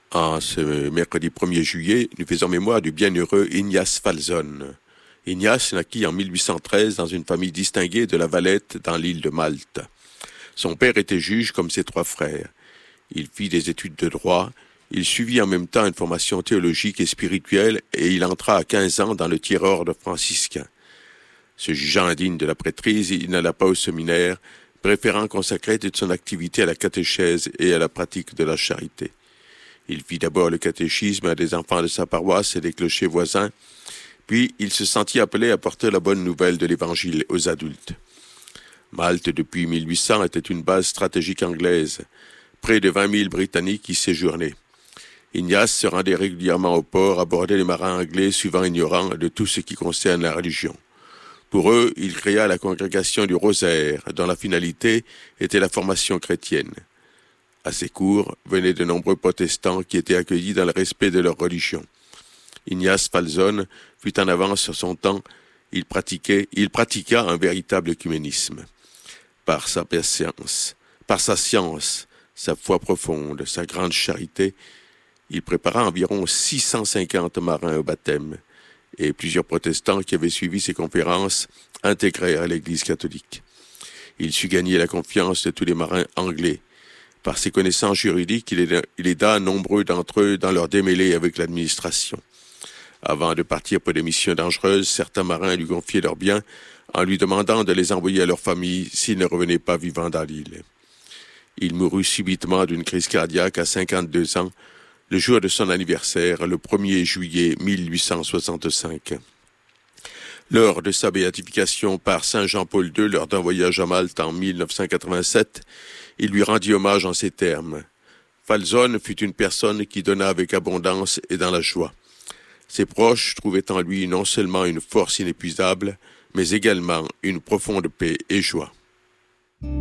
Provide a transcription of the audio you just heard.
En ce mercredi 1er juillet, nous faisons mémoire du bienheureux Ignace Falzon. Ignace naquit en 1813 dans une famille distinguée de la Valette dans l'île de Malte. Son père était juge comme ses trois frères. Il fit des études de droit, il suivit en même temps une formation théologique et spirituelle et il entra à 15 ans dans le tiers-ordre franciscain. Se jugeant indigne de la prêtrise, il n'alla pas au séminaire, préférant consacrer toute son activité à la catéchèse et à la pratique de la charité. Il fit d'abord le catéchisme à des enfants de sa paroisse et des clochers voisins, puis il se sentit appelé à porter la bonne nouvelle de l'Évangile aux adultes. Malte, depuis 1800, était une base stratégique anglaise. Près de 20 000 Britanniques y séjournaient. Ignace se rendait régulièrement au port, abordait les marins anglais, souvent ignorants de tout ce qui concerne la religion. Pour eux, il créa la congrégation du Rosaire, dont la finalité était la formation chrétienne. À ses cours venaient de nombreux protestants qui étaient accueillis dans le respect de leur religion. Ignace Falzon fut en avance sur son temps, il pratiqua un véritable œcuménisme. Par sa patience, par sa science, sa foi profonde, sa grande charité, il prépara environ 650 marins au baptême, et plusieurs protestants qui avaient suivi ses conférences intégrèrent l'Église catholique. Il sut gagner la confiance de tous les marins anglais. Par ses connaissances juridiques, il aida nombreux d'entre eux dans leur démêlés avec l'administration. Avant de partir pour des missions dangereuses, certains marins lui confiaient leurs biens en lui demandant de les envoyer à leur famille s'ils ne revenaient pas vivants dans l'île. Il mourut subitement d'une crise cardiaque à 52 ans, le jour de son anniversaire, le 1er juillet 1865. Lors de sa béatification par Saint Jean-Paul II lors d'un voyage à Malte en 1987, il lui rendit hommage en ces termes. Falzon fut une personne qui donna avec abondance et dans la joie. Ses proches trouvaient en lui non seulement une force inépuisable, mais également une profonde paix et joie.